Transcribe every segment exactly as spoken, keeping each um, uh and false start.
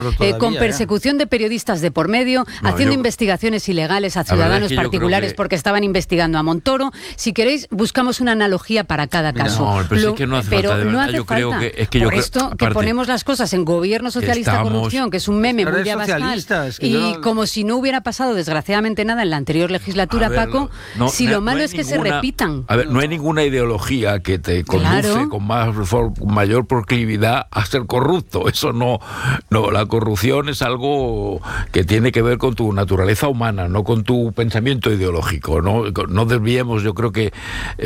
eh, con persecución de periodistas de por medio, no, haciendo yo... investigaciones ilegales a ciudadanos es que particulares que... porque estaban investigando a Montoro. Si queréis, buscamos una analogía para cada caso. No, pero Lo, es que no hace pero falta, de verdad. No hace yo falta. creo que es que yo por creo, esto aparte, que ponemos las cosas en gobierno socialista estamos, corrupción, que es un meme muy de Abascal, es que y no... como si no hubiera pasado desgraciadamente nada en la anterior legislatura, ver, Paco, no, si no, lo malo no es que ninguna, se repitan. A ver, no hay ninguna ideología que te conduce claro. con más con mayor proclividad a ser corrupto. Eso no, no, la corrupción es algo que tiene que ver con tu naturaleza humana, no con tu pensamiento ideológico. No, no desviemos, yo creo que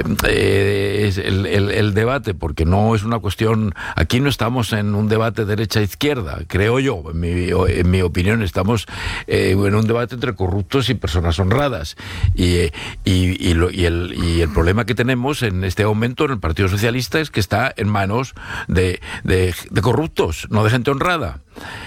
eh, es el, el, el debate, porque no es una cuestión. Aquí no estamos en un debate derecha-izquierda, creo yo, en mi, en mi opinión, estamos eh, en un debate entre corruptos y personas honradas. Y, y, y, lo, y, el, y el problema que tenemos en este momento en el Partido Socialista es que está en manos de, de, de corruptos, no de gente honrada.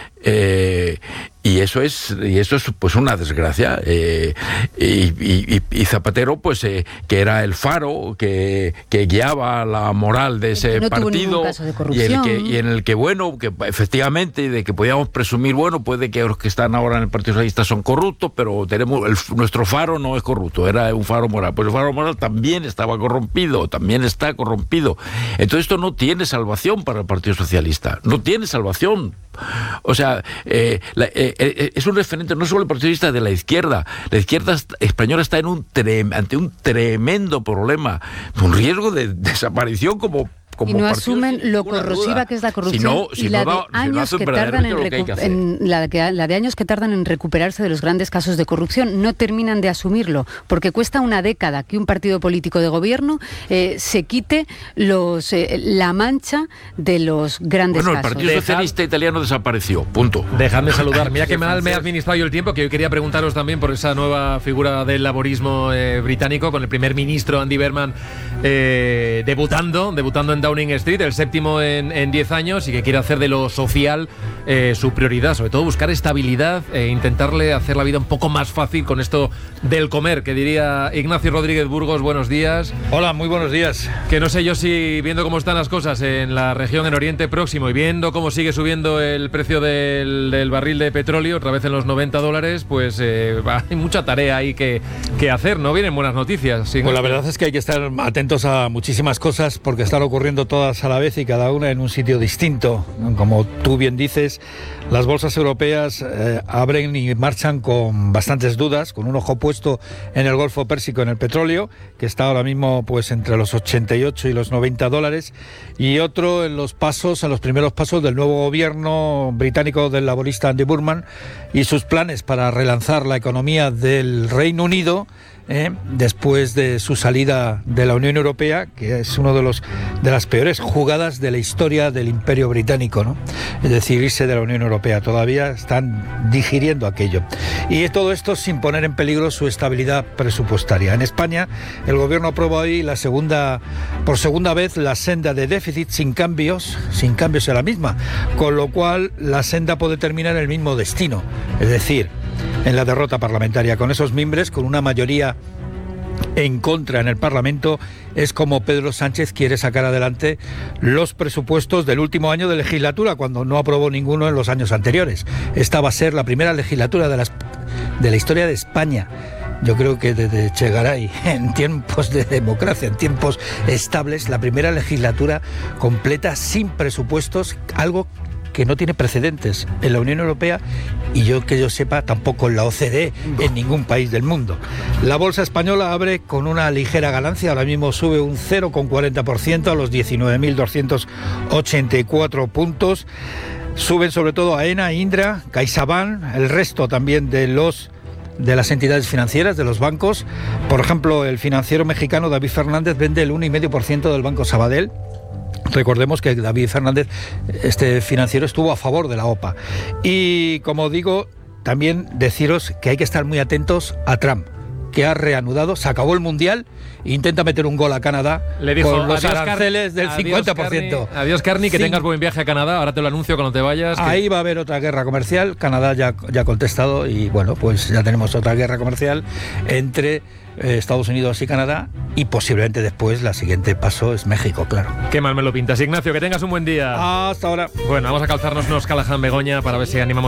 Eh, y eso es y eso es pues una desgracia, eh, y, y, y Zapatero pues eh, que era el faro que, que guiaba la moral de ese no partido y, el que, ¿no? y en el que bueno que efectivamente de que podíamos presumir bueno puede que los que están ahora en el Partido Socialista son corruptos, pero tenemos el, nuestro faro no es corrupto, era un faro moral, pues el faro moral también estaba corrompido, también está corrompido. Entonces esto no tiene salvación para el Partido Socialista, no tiene salvación. O sea, eh, la, eh, eh, es un referente no solo el Partido Socialista de la izquierda. La izquierda española está en un tre- ante un tremendo problema, un riesgo de desaparición como y no asumen lo corrosiva duda. que es la corrupción si no, si y la, no da, de años si no que tardan en, recu- recu- en la, que, la de años que tardan en recuperarse de los grandes casos de corrupción. No terminan de asumirlo porque cuesta una década que un partido político de gobierno eh, se quite los eh, la mancha de los grandes bueno, casos. Bueno, el Partido Socialista Italiano desapareció, punto. Dejadme saludar. Mira que mal me ha administrado yo el tiempo, que hoy quería preguntaros también por esa nueva figura del laborismo eh, británico, con el primer ministro Andy Burnham eh, debutando, debutando en Downing Street, el séptimo en diez años, y que quiere hacer de lo social eh, su prioridad, sobre todo buscar estabilidad e intentarle hacer la vida un poco más fácil con esto del comer, que diría Ignacio Rodríguez Burgos. Buenos días. Hola, muy buenos días. Que no sé yo si, viendo cómo están las cosas en la región, en Oriente Próximo, y viendo cómo sigue subiendo el precio del, del barril de petróleo, otra vez en los noventa dólares, pues eh, hay mucha tarea ahí que, que hacer, ¿no? Vienen buenas noticias. Pues la verdad es que hay que estar atentos a muchísimas cosas porque están ocurriendo todas a la vez y cada una en un sitio distinto. Como tú bien dices, las bolsas europeas eh, abren y marchan con bastantes dudas, con un ojo puesto en el Golfo Pérsico, en el petróleo, que está ahora mismo pues entre los ochenta y ocho y los noventa dólares, y otro en los pasos, en los primeros pasos del nuevo gobierno británico del laborista Andy Burnham y sus planes para relanzar la economía del Reino Unido, Eh, después de su salida de la Unión Europea, que es una de los de las peores jugadas de la historia del Imperio Británico, ¿no? Es decir, irse de la Unión Europea. Todavía están digiriendo aquello. Y todo esto sin poner en peligro su estabilidad presupuestaria. En España, el gobierno aprueba hoy la segunda, por segunda vez la senda de déficit sin cambios, sin cambios en la misma, con lo cual la senda puede terminar en el mismo destino, es decir, en la derrota parlamentaria. Con esos mimbres, con una mayoría en contra en el Parlamento, es como Pedro Sánchez quiere sacar adelante los presupuestos del último año de legislatura, cuando no aprobó ninguno en los años anteriores. Esta va a ser la primera legislatura de, las, de la historia de España. Yo creo que desde Che Garay, en tiempos de democracia, en tiempos estables, la primera legislatura completa sin presupuestos, algo que no tiene precedentes en la Unión Europea y yo que yo sepa tampoco en la O C D E, en ningún país del mundo. La bolsa española abre con una ligera ganancia, ahora mismo sube un cero coma cuarenta por ciento a los diecinueve mil doscientos ochenta y cuatro puntos. Suben sobre todo AENA, Indra, CaixaBank, el resto también de los de las entidades financieras, de los bancos. Por ejemplo, el financiero mexicano David Fernández vende el uno coma cinco por ciento del Banco Sabadell. Recordemos que David Fernández, este financiero, estuvo a favor de la O P A. Y como digo, también deciros que hay que estar muy atentos a Trump, que ha reanudado, se acabó el Mundial e intenta meter un gol a Canadá Le dijo, con los adiós, aranceles del adiós, cincuenta por ciento. Carney, adiós, Carney, que Cin- tengas buen viaje a Canadá. Ahora te lo anuncio cuando te vayas. que- Ahí va a haber otra guerra comercial. Canadá ya, ya ha contestado y bueno, pues ya tenemos otra guerra comercial entre eh, Estados Unidos y Canadá, y posiblemente después la siguiente paso es México, claro. Qué mal me lo pintas. Ignacio, que tengas un buen día. Hasta ahora. Bueno, vamos a calzarnos unos Callahan Begoña para ver si animamos